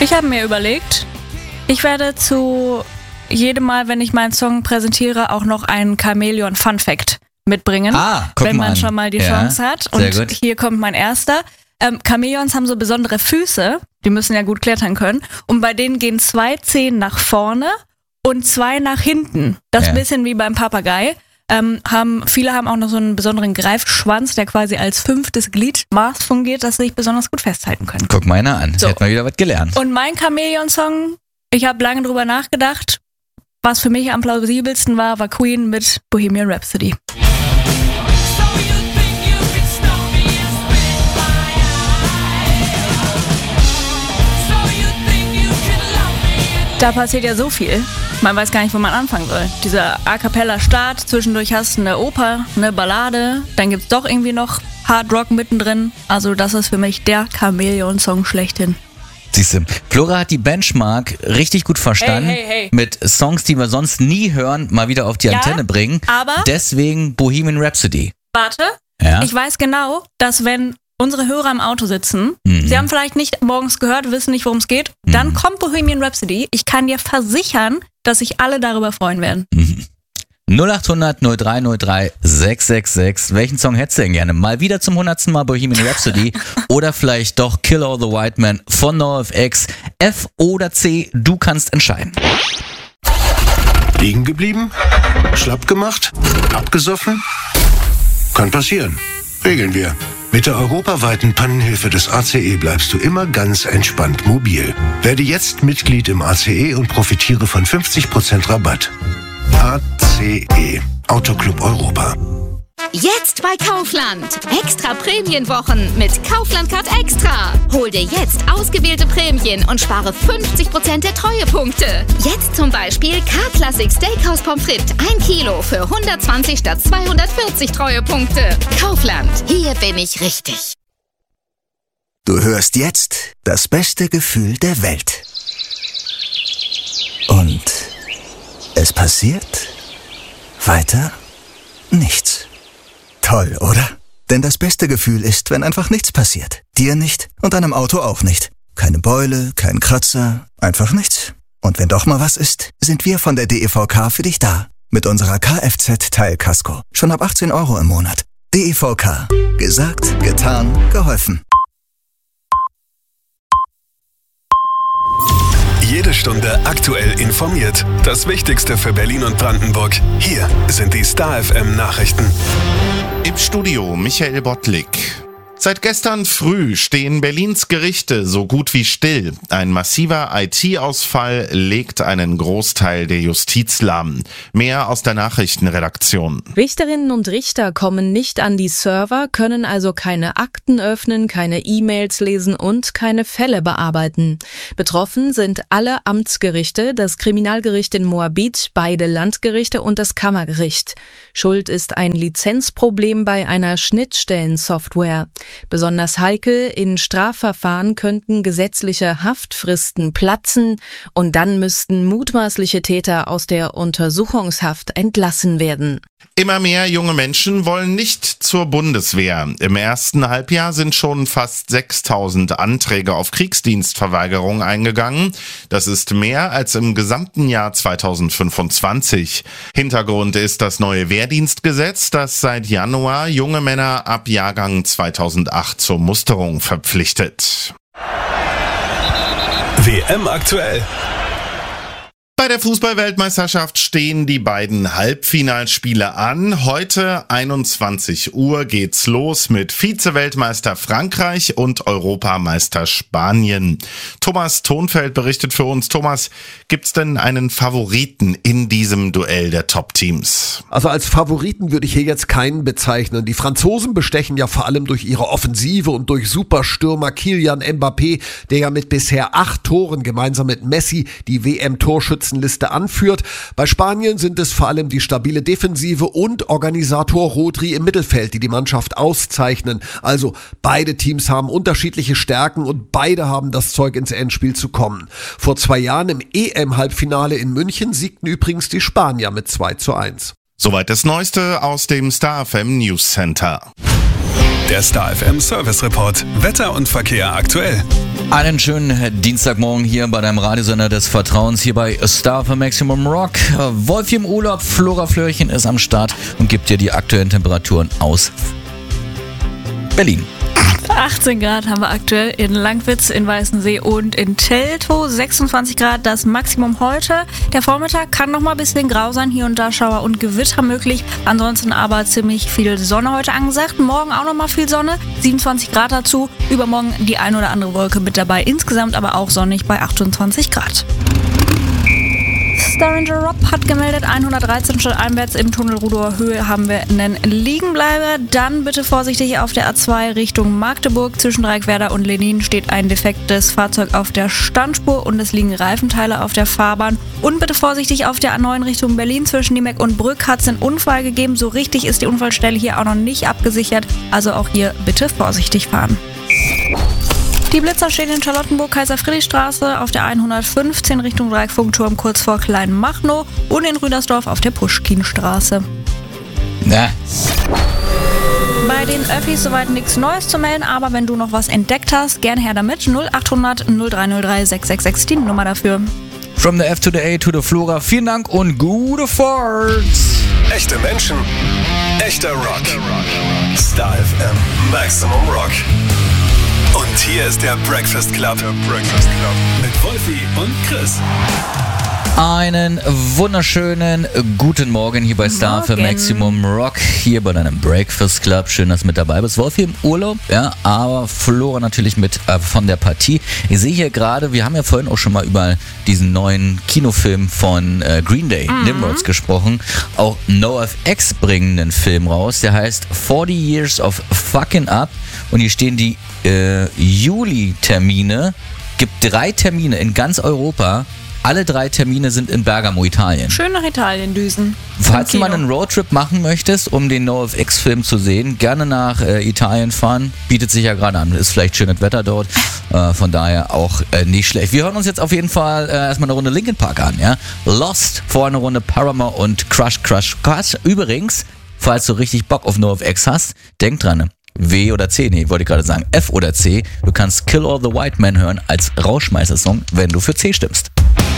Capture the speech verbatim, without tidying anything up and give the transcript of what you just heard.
Ich habe mir überlegt, ich werde zu jedem Mal, wenn ich meinen Song präsentiere, auch noch einen Chameleon Fun Fact mitbringen, ah, guck wenn man mal schon mal die ja, Chance hat. Und gut. hier kommt mein erster. Ähm, Chamäleons haben so besondere Füße, die müssen ja gut klettern können. Und bei denen gehen zwei Zehen nach vorne und zwei nach hinten. Das ist ja. ein bisschen wie beim Papagei. Ähm, haben, viele haben auch noch so einen besonderen Greifschwanz, der quasi als fünftes Gliedmaß fungiert, dass sie sich besonders gut festhalten können. Guck mal einer an, So. hätten wir wieder was gelernt. Und mein Chamäleon-Song, ich habe lange drüber nachgedacht, was für mich am plausibelsten war, war Queen mit Bohemian Rhapsody. Da passiert ja so viel. Man weiß gar nicht, wo man anfangen soll. Dieser A-Cappella-Start, zwischendurch hast du eine Oper, eine Ballade, dann gibt's doch irgendwie noch Hard Rock mittendrin. Also das ist für mich der Chamäleon-Song schlechthin. Siehst du, Flora hat die Benchmark richtig gut verstanden. Hey, hey, hey. Mit Songs, die wir sonst nie hören, mal wieder auf die Ja, Antenne bringen. aber- Deswegen Bohemian Rhapsody. Warte, Ja? ich weiß genau, dass wenn unsere Hörer im Auto sitzen, Mhm. sie haben vielleicht nicht morgens gehört, wissen nicht, worum es geht, dann Mhm. kommt Bohemian Rhapsody. Ich kann dir versichern, dass sich alle darüber freuen werden. null acht hundert null drei null drei sechs sechs sechs. Welchen Song hättest du denn gerne? Mal wieder zum hundertsten Mal Bohemian Rhapsody oder vielleicht doch Kill All the White Men von NoFX. F oder C, du kannst entscheiden. Liegen geblieben? Schlapp gemacht? Abgesoffen? Kann passieren. Regeln wir. Mit der europaweiten Pannenhilfe des A C E bleibst du immer ganz entspannt mobil. Werde jetzt Mitglied im A C E und profitiere von fünfzig Prozent Rabatt. A C E, Autoclub Europa. Jetzt bei Kaufland. Extra Prämienwochen mit Kaufland Card Extra. Hol dir jetzt ausgewählte Prämien und spare fünfzig Prozent der Treuepunkte. Jetzt zum Beispiel K-Classic Steakhouse Pommes frites ein Kilo für hundertzwanzig statt zweihundertvierzig Treuepunkte. Kaufland, hier bin ich richtig. Du hörst jetzt das beste Gefühl der Welt. Und es passiert weiter nichts. Toll, oder? Denn das beste Gefühl ist, wenn einfach nichts passiert. Dir nicht und deinem Auto auch nicht. Keine Beule, kein Kratzer, einfach nichts. Und wenn doch mal was ist, sind wir von der D E V K für dich da. Mit unserer Kfz-Teilkasko. Schon ab achtzehn Euro im Monat. D E V K. Gesagt, getan, geholfen. Jede Stunde aktuell informiert. Das Wichtigste für Berlin und Brandenburg. Hier sind die Star F M Nachrichten. Im Studio Michael Bottlik. Seit gestern früh stehen Berlins Gerichte so gut wie still. Ein massiver I T-Ausfall legt einen Großteil der Justiz lahm. Mehr aus der Nachrichtenredaktion. Richterinnen und Richter kommen nicht an die Server, können also keine Akten öffnen, keine E-Mails lesen und keine Fälle bearbeiten. Betroffen sind alle Amtsgerichte, das Kriminalgericht in Moabit, beide Landgerichte und das Kammergericht. Schuld ist ein Lizenzproblem bei einer Schnittstellensoftware. Besonders heikel, in Strafverfahren könnten gesetzliche Haftfristen platzen und dann müssten mutmaßliche Täter aus der Untersuchungshaft entlassen werden. Immer mehr junge Menschen wollen nicht zur Bundeswehr. Im ersten Halbjahr sind schon fast sechstausend Anträge auf Kriegsdienstverweigerung eingegangen. Das ist mehr als im gesamten Jahr zweitausendfünfundzwanzig. Hintergrund ist das neue Wehrdienstgesetz, das seit Januar junge Männer ab Jahrgang zweitausendacht zur Musterung verpflichtet. W M aktuell. Bei der Fußball-Weltmeisterschaft stehen die beiden Halbfinalspiele an. Heute einundzwanzig Uhr geht's los mit Vize-Weltmeister Frankreich und Europameister Spanien. Thomas Thonfeld berichtet für uns. Thomas, gibt's denn einen Favoriten in diesem Duell der Top-Teams? Also als Favoriten würde ich hier jetzt keinen bezeichnen. Die Franzosen bestechen ja vor allem durch ihre Offensive und durch Superstürmer Kylian Mbappé, der ja mit bisher acht Toren gemeinsam mit Messi die W M-Torschützenliste anführt. Bei Spanien sind es vor allem die stabile Defensive und Organisator Rodri im Mittelfeld, die die Mannschaft auszeichnen. Also beide Teams haben unterschiedliche Stärken und beide haben das Zeug ins Endspiel zu kommen. Vor zwei Jahren im E M-Halbfinale in München siegten übrigens die Spanier mit zwei zu eins. Soweit das Neueste aus dem Star F M News Center. Der Star F M Service Report. Wetter und Verkehr aktuell. Einen schönen Dienstagmorgen hier bei deinem Radiosender des Vertrauens, hier bei Star F M Maximum Rock. Wolfi im Urlaub, Flora Flörchen ist am Start und gibt dir die aktuellen Temperaturen aus Berlin. achtzehn Grad haben wir aktuell in Langwitz, in Weißensee und in Teltow. sechsundzwanzig Grad das Maximum heute. Der Vormittag kann noch mal ein bisschen grau sein, hier und da Schauer und Gewitter möglich. Ansonsten aber ziemlich viel Sonne heute angesagt. Morgen auch noch mal viel Sonne, siebenundzwanzig Grad dazu. Übermorgen die ein oder andere Wolke mit dabei. Insgesamt aber auch sonnig bei achtundzwanzig Grad. Staringer Rob hat gemeldet, hundertdreizehn statt einwärts im Tunnel Rudower Höhe haben wir einen Liegenbleiber. Dann bitte vorsichtig auf der A zwei Richtung Magdeburg. Zwischen Dreieckwerder und Lenin steht ein defektes Fahrzeug auf der Standspur und es liegen Reifenteile auf der Fahrbahn. Und bitte vorsichtig auf der A neun Richtung Berlin. Zwischen Niemek und Brück hat es einen Unfall gegeben. So richtig ist die Unfallstelle hier auch noch nicht abgesichert. Also auch hier bitte vorsichtig fahren. Die Blitzer stehen in Charlottenburg, Kaiser-Friedrich-Straße, auf der hundertfünfzehn Richtung Dreieckfunkturm kurz vor Kleinmachnow und in Rüdersdorf auf der Puschkinstraße. Na. Bei den Öffis soweit nichts Neues zu melden, aber wenn du noch was entdeckt hast, gerne her damit. null achthundert null drei null drei sechs sechs sechs, die Nummer dafür. From the F to the A to the Flora, vielen Dank und gute Fahrt. Echte Menschen, echter Rock. Star F M Maximum Rock. Und hier ist der Breakfast Club. Der Breakfast Club. Mit Wolfi und Chris. Einen wunderschönen guten Morgen hier bei Star für Maximum Rock, hier bei deinem Breakfast Club. Schön, dass du mit dabei bist. Wolfi im Urlaub, ja, aber Flora natürlich mit äh, von der Partie. Ich sehe hier gerade, wir haben ja vorhin auch schon mal über diesen neuen Kinofilm von äh, Green Day, mhm. Nimrods, gesprochen. Auch NoFX bringen einen Film raus, der heißt forty Years of Fucking Up. Und hier stehen die äh, Juli-Termine. Gibt drei Termine in ganz Europa. Alle drei Termine sind in Bergamo, Italien. Schön nach Italien düsen. Falls du mal einen Roadtrip machen möchtest, um den NoFX-Film zu sehen, gerne nach äh, Italien fahren. Bietet sich ja gerade an. Ist vielleicht schönes Wetter dort. Äh, von daher auch äh, nicht schlecht. Wir hören uns jetzt auf jeden Fall äh, erstmal eine Runde Linkin Park an. Ja? Lost, vor eine Runde Paramore und Crush, Crush, Crush. Übrigens, falls du richtig Bock auf NoFX hast, denk dran, W oder C, nee, wollte ich gerade sagen, F oder C. Du kannst Kill All the White Men hören als Rauschmeißer-Song, wenn du für C stimmst.